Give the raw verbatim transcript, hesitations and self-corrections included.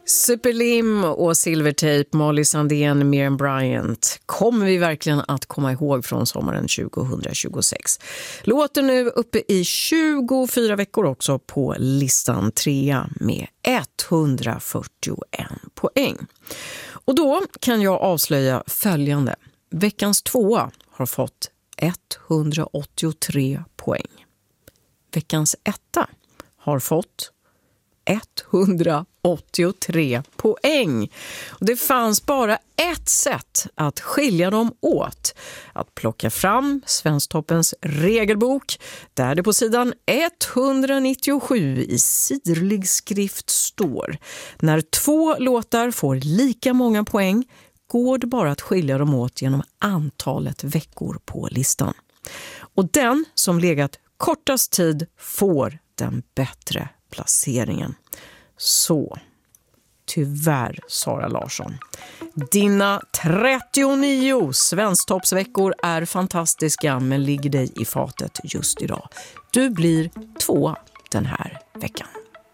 Superlim och Silvertape, Molly Sandén, Miriam Bryant kommer vi verkligen att komma ihåg från sommaren tjugohundratjugosex. Låten nu uppe i tjugofyra veckor också på listan, trea med etthundrafyrtioen poäng. Och då kan jag avslöja följande. Veckans tvåa har fått etthundraåttiotre poäng. Veckans etta har fått etthundraåttiotre poäng. Och det fanns bara ett sätt att skilja dem åt. Att plocka fram Svensktoppens regelbok där det på sidan etthundranittiosju i sirlig skrift står: när två låtar får lika många poäng går det bara att skilja dem åt genom antalet veckor på listan. Och den som legat kortast tid får den bättre placeringen. Så, tyvärr Sara Larsson. Dina trettionio Svensktoppsveckor är fantastiska men ligger dig i fatet just idag. Du blir tvåa den här veckan.